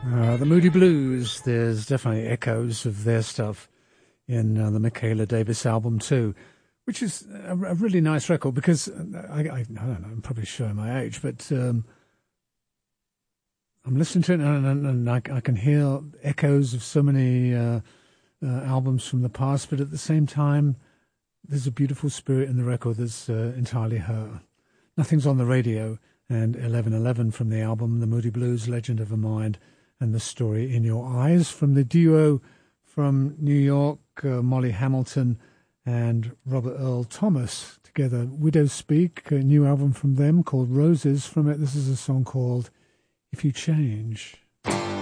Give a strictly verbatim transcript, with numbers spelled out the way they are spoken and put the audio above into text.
Uh, the Moody Blues, there's definitely echoes of their stuff in uh, the Michaela Davis album too, which is a, a really nice record because, I, I, I don't know, I'm probably showing my age, but um, I'm listening to it and, and, and I, I can hear echoes of so many uh, uh, albums from the past, but at the same time, there's a beautiful spirit in the record that's uh, entirely her. Nothing's on the radio, and eleven eleven from the album, The Moody Blues, Legend of a Mind, and The Story in Your Eyes, from the duo from New York, uh, Molly Hamilton and Robert Earl Thomas, together. Widows Speak, a new album from them called Roses. From it, this is a song called If You Change.